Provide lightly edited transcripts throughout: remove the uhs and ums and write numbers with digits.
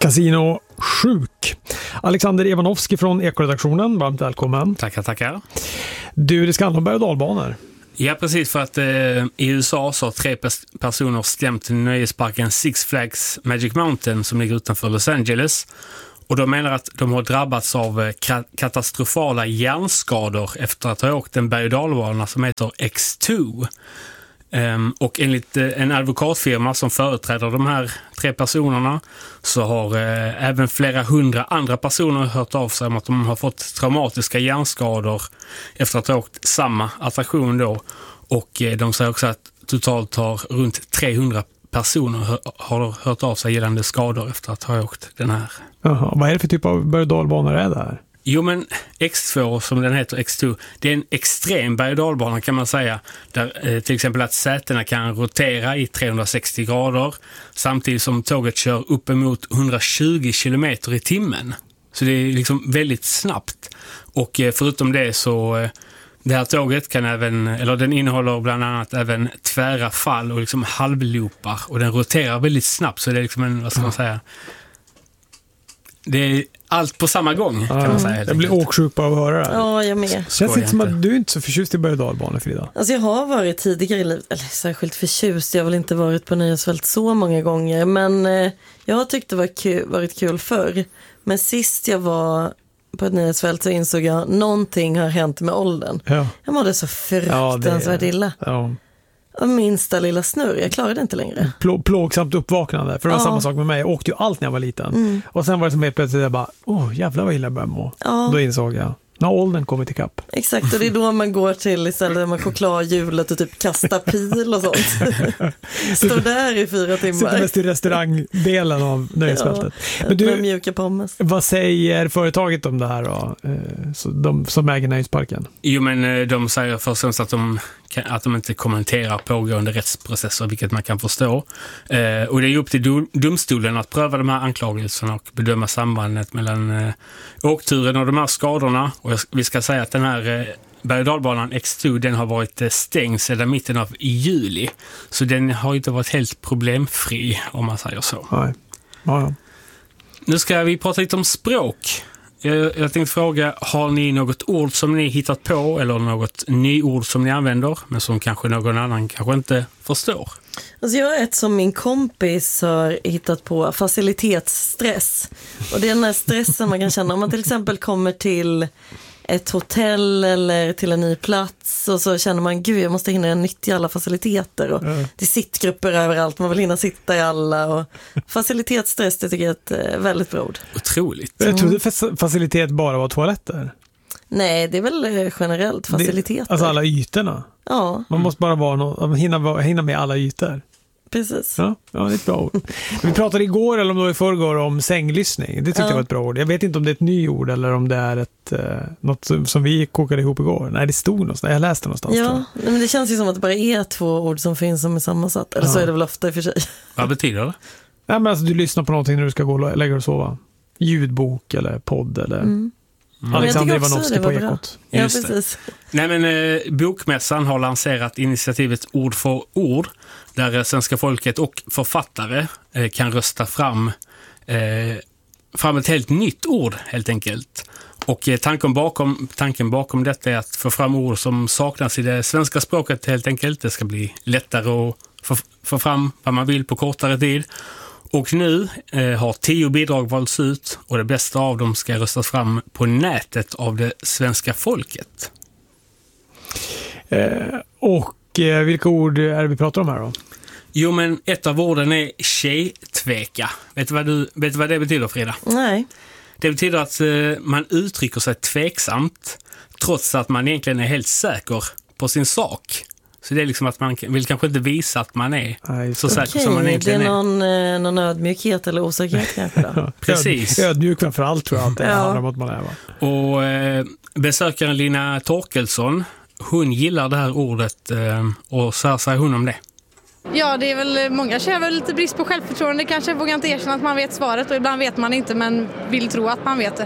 Casino sjuk. Alexander Ivanovski från Ekoredaktionen, varmt välkommen. Tackar. Du, det ska handla om berg- och dalbanor. Ja, precis, för att i USA så har 3 personer stämt nöjesparken Six Flags Magic Mountain som ligger utanför Los Angeles. Och de menar att de har drabbats av katastrofala hjärnskador efter att ha åkt en berg- och dalbana som heter X2. Och enligt en advokatfirma som företräder de här 3 personerna så har även flera hundra andra personer hört av sig om att de har fått traumatiska hjärnskador efter att ha åkt samma attraktion då. Och de säger också att totalt har runt 300 personer har hört av sig gällande skador efter att ha åkt den här. Jaha, vad är det för typ av berg- och dalbanor är det här? Jo, men X2, som den heter, X2, det är en extrem berg- och dalbana kan man säga, där till exempel att sätena kan rotera i 360 grader samtidigt som tåget kör uppemot 120 kilometer i timmen. Så det är liksom väldigt snabbt. Och förutom det så det här tåget kan även, eller den innehåller bland annat även tvära fall och liksom halvloopar, och den roterar väldigt snabbt, så det är liksom en, vad ska man säga, det är allt på samma gång kan man säga. Jag blir åksjuk av att höra det här. Ja, jag med. Känns inte som att du är inte så förtjust i berg- och dalbanor, Frida? Alltså jag har varit tidigare i livet, eller särskilt förtjust, jag har väl inte varit på nöjesfält så många gånger, men jag har tyckt det varit kul förr. Men sist jag var på ett nöjesfält så insåg jag att någonting har hänt med åldern. Ja. Jag mådde så fruktansvärt illa. Ja. Och minsta lilla snurr, jag klarade inte längre. Plågsamt uppvaknande, för det var samma sak med mig. Jag åkte ju allt när jag var liten. Och sen var det som helt plötsligt jag bara, jävlar vad illa jag började må. Då insåg jag, när åldern kommer till kapp. Exakt, och det är då man går till istället med chokladhjulet och typ kasta pil och sånt. Står där i 4 timmar. Sitter mest i restaurangdelen av nöjesfältet. Men med mjuka pommes. Vad säger företaget om det här då? De som äger nöjesparken? Jo, men de säger först och främst att de inte kommenterar pågående rättsprocesser, vilket man kan förstå. Och det är upp till domstolen att pröva de här anklagelserna och bedöma sambandet mellan åkturen och de här skadorna. Och vi ska säga att den här berg- och dalbanan X2, den har varit stängd sedan mitten av juli. Så den har inte varit helt problemfri, om man säger så. Nej. Ja. Nu ska vi prata lite om språk. Jag tänkte fråga, har ni något ord som ni hittat på eller något nyord som ni använder men som kanske någon annan kanske inte förstår? Alltså jag har ett som min kompis har hittat på, facilitetsstress. Och det är den här stressen man kan känna om man till exempel kommer till ett hotell eller till en ny plats och så känner man, gud jag måste hinna nyttja alla faciliteter och det är sittgrupper överallt, man vill hinna sitta i alla, och facilitetsstress, det tycker jag är ett väldigt bra ord. Otroligt. Jag trodde facilitet bara var toaletter. Nej, det är väl generellt faciliteter. Alltså alla ytorna. Ja. Man måste bara hinna med alla ytor. Precis. Ja, det är ett bra ord. Vi pratade igår, eller om det var i förrgår, om sänglyssning. Det tyckte jag var ett bra ord. Jag vet inte om det är ett nyord eller om det är något som vi kokade ihop igår. Nej, det stod någonstans. Jag läste någonstans. Ja, men det känns ju som att det bara är 2 ord som finns som är sammansatt. Eller så är det väl ofta i och för sig. Vad betyder det? Nej, men alltså, du lyssnar på någonting när du ska gå och lägga dig och sova. Ljudbok eller podd eller... Alexander Ivanovski på Ekot. Ja, precis. Nej, men Bokmässan har lanserat initiativet Ord för ord, där svenska folket och författare kan rösta fram ett helt nytt ord helt enkelt. Och tanken bakom detta är att få fram ord som saknas i det svenska språket helt enkelt. Det ska bli lättare att få fram vad man vill på kortare tid. Och nu har 10 bidrag valts ut och det bästa av dem ska röstas fram på nätet av det svenska folket. Vilka ord är det vi pratar om här då? Jo, men ett av orden är tjejtveka. Vet du vad det betyder, Frida? Nej. Det betyder att man uttrycker sig tveksamt trots att man egentligen är helt säker på sin sak. Så det är liksom att man vill kanske inte visa att man är så säker som man egentligen är. Det är någon ödmjukhet eller osäkerhet kanske då. Precis. Ödmjuk framför allt tror jag att det handlar om att man är. Va? Och besökaren Lina Torkelsson, hon gillar det här ordet och så här säger hon om det. Ja, det är väl många känner väl lite brist på självförtroende. Kanske vågar inte erkänna att man vet svaret och ibland vet man inte men vill tro att man vet det.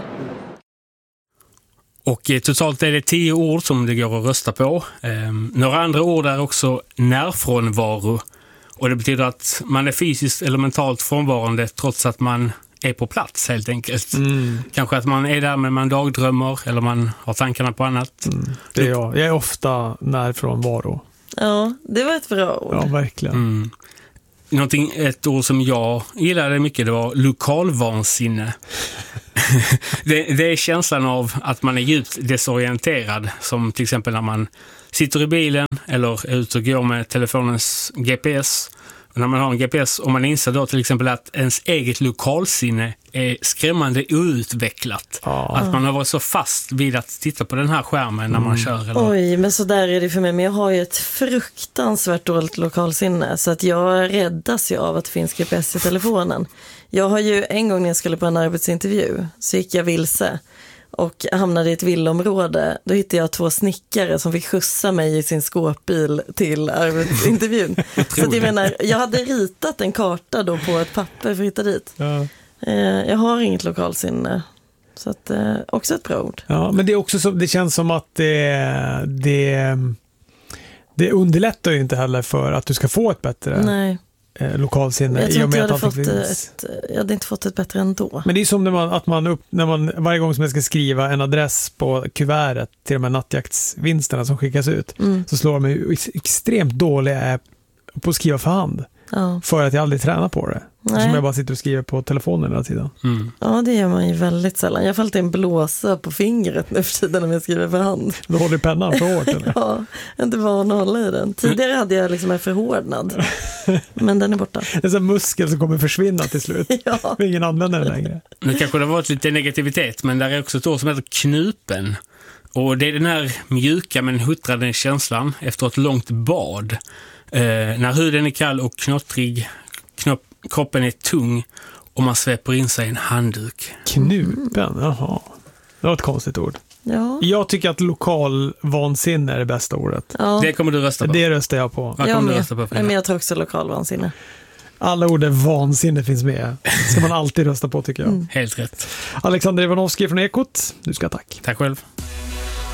Och totalt är det 10 ord som det går att rösta på. Några andra ord är också närfrånvaro. Och det betyder att man är fysiskt eller mentalt frånvarande trots att man är på plats helt enkelt. Kanske att man är där men man dagdrömmer eller man har tankarna på annat. Det är jag. Jag är ofta närfrånvaro. Ja, det var ett bra ord. Ja, verkligen. Ett ord som jag gillade mycket, det var lokalvansinne. det är känslan av att man är djupt desorienterad, som till exempel när man sitter i bilen eller är ute och går med telefonens GPS. Och när man har en GPS och man inser då till exempel att ens eget lokalsinne är skrämmande outvecklat. Att man har varit så fast vid att titta på den här skärmen när man kör. Eller... Oj, men så där är det för mig. Men jag har ju ett fruktansvärt dåligt lokalsinne. Så att jag räddas ju av att det finns GPS i telefonen. Jag har ju en gång när jag skulle på en arbetsintervju så gick jag vilse och hamnade i ett villområde. Då hittade jag 2 snickare som fick skjutsa mig i sin skåpbil till arbetsintervjun. Så att jag menar, jag hade ritat en karta då på ett papper för att hitta dit. Ja. Jag har inget lokalsinne. Så att, också ett bra ord. Ja, men det är också så, det känns som att det underlättar ju inte heller för att du ska få ett bättre lokalsinne. Jag tror inte jag hade inte fått ett bättre ändå. Men det är som när man varje gång som jag ska skriva en adress på kuvertet till de här nattjaktsvinsterna som skickas ut, så slår de mig extremt dåliga på att skriva för hand. Ja. För att jag aldrig tränar på det. Som jag bara sitter och skriver på telefonen hela tiden. Ja, det gör man ju väldigt sällan. Jag har alltid en blåsa på fingret nu för tiden när jag skriver för hand. Då håller pennan för hårt, eller? Ja, jag är inte van att hålla i den. Tidigare hade jag liksom en förhårdnad. Men den är borta. Det är en sån muskel som kommer försvinna till slut. Ja. Ingen använder den längre. Nu kanske det har varit lite negativitet, men där är också ett ord som heter knupen. Och det är den här mjuka men huttrande känslan efter ett långt bad. När huden är kall och knottrig, kroppen är tung och man sveper in sig i en handduk. Knupen, jaha. Det var ett konstigt ord. Ja. Jag tycker att lokalvansinne är det bästa ordet. Ja. Det kommer du rösta på. Det röstar jag på. Vad kommer du rösta på? Men jag tror också lokalvansinne. Alla ord där vansinne finns med. Ska man alltid rösta på, tycker jag. Helt rätt. Alexander Ivanovski från Ekot, du ska tack. Tack själv.